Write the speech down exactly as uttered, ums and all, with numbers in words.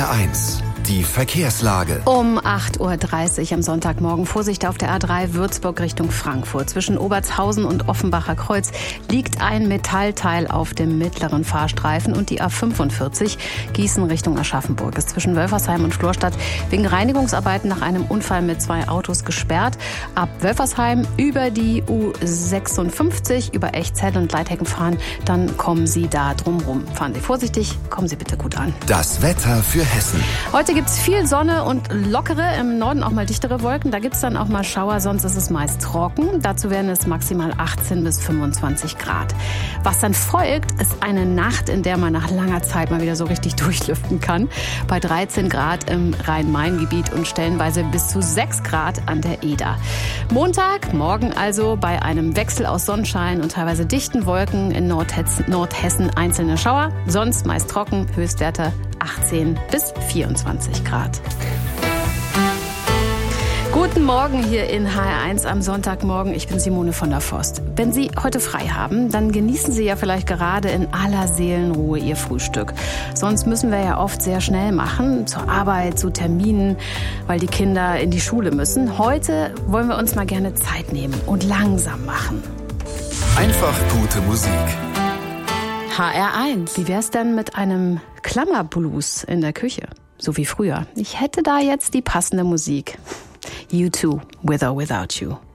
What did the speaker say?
R eins, die Verkehrslage. Um acht Uhr dreißig am Sonntagmorgen. Vorsicht auf der A drei Würzburg Richtung Frankfurt. Zwischen Obertshausen und Offenbacher Kreuz liegt ein Metallteil auf dem mittleren Fahrstreifen. Und die A fünfundvierzig Gießen Richtung Aschaffenburg ist zwischen Wölfersheim und Florstadt wegen Reinigungsarbeiten nach einem Unfall mit zwei Autos gesperrt. Ab Wölfersheim über die U sechsundfünfzig, über Echzell und Leithecken fahren, dann kommen Sie da drumrum. Fahren Sie vorsichtig, kommen Sie bitte gut an. Das Wetter für Hessen. Heute gibt es viel Sonne und lockere, im Norden auch mal dichtere Wolken. Da gibt es dann auch mal Schauer, sonst ist es meist trocken. Dazu werden es maximal achtzehn bis fünfundzwanzig Grad. Was dann folgt, ist eine Nacht, in der man nach langer Zeit mal wieder so richtig durchlüften kann. Bei dreizehn Grad im Rhein-Main-Gebiet und stellenweise bis zu sechs Grad an der Eder. Montag, morgen also bei einem Wechsel aus Sonnenschein und teilweise dichten Wolken in Nordhessen, Nordhessen einzelne Schauer. Sonst meist trocken, Höchstwerte achtzehn bis vierundzwanzig Grad. Guten Morgen hier in H R eins am Sonntagmorgen. Ich bin Simone von der Forst. Wenn Sie heute frei haben, dann genießen Sie ja vielleicht gerade in aller Seelenruhe Ihr Frühstück. Sonst müssen wir ja oft sehr schnell machen, zur Arbeit, zu Terminen, weil die Kinder in die Schule müssen. Heute wollen wir uns mal gerne Zeit nehmen und langsam machen. Einfach gute Musik. H R eins. Wie wär's denn mit einem Klammerblues in der Küche? So wie früher. Ich hätte da jetzt die passende Musik. U two, With or Without You.